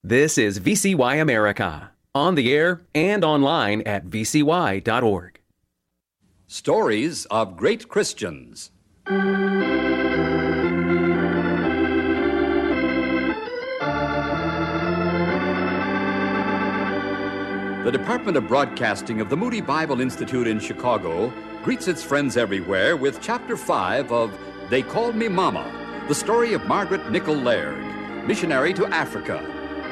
This is VCY America, on the air and online at vcy.org. Stories of Great Christians. The Department of Broadcasting of the Moody Bible Institute in Chicago greets its friends everywhere with Chapter 5 of They Called Me Mama, the story of Margaret Nichol Laird, missionary to Africa.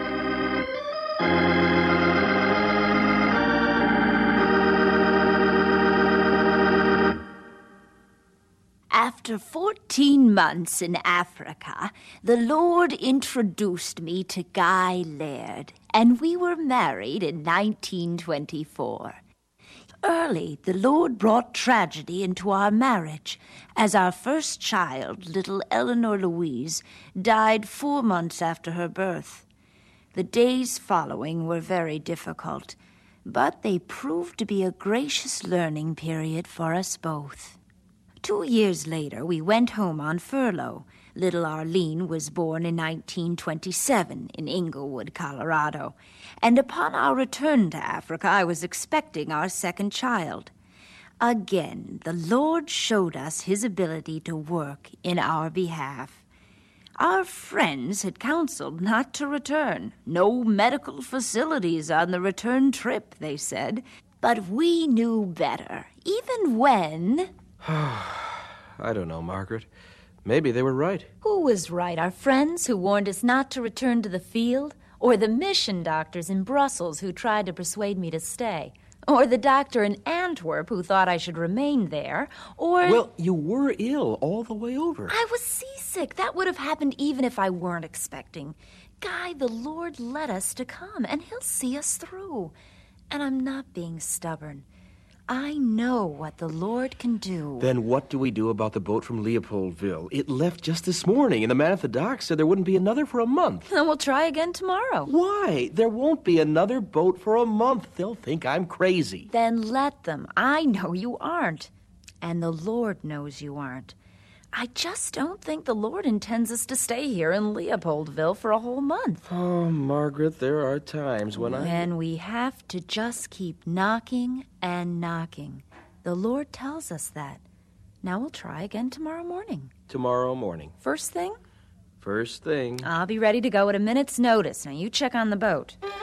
After 14 months in Africa, the Lord introduced me to Guy Laird, and we were married in 1924. Early, the Lord brought tragedy into our marriage, as our first child, little Eleanor Louise, died 4 months after her birth. The days following were very difficult, but they proved to be a gracious learning period for us both. 2 years later, we went home on furlough. Little Arlene was born in 1927 in Inglewood, Colorado. And upon our return to Africa, I was expecting our second child. Again, the Lord showed us his ability to work in our behalf. Our friends had counseled not to return. No medical facilities on the return trip, they said. But we knew better, even when... I don't know, Margaret. Maybe they were right. Who was right? Our friends who warned us not to return to the field? Or the mission doctors in Brussels who tried to persuade me to stay? Or the doctor in Antwerp who thought I should remain there? Or... Well, you were ill all the way over. I was seasick. That would have happened even if I weren't expecting. Guy, the Lord led us to come, and he'll see us through. And I'm not being stubborn. I know what the Lord can do. Then what do we do about the boat from Leopoldville? It left just this morning, and the man at the dock said there wouldn't be another for a month. Then we'll try again tomorrow. Why? There won't be another boat for a month. They'll think I'm crazy. Then let them. I know you aren't. And the Lord knows you aren't. I just don't think the Lord intends us to stay here in Leopoldville for a whole month. Oh, Margaret, there are times when we have to just keep knocking and knocking. The Lord tells us that. Now we'll try again tomorrow morning. Tomorrow morning. First thing? First thing. I'll be ready to go at a minute's notice. Now you check on the boat.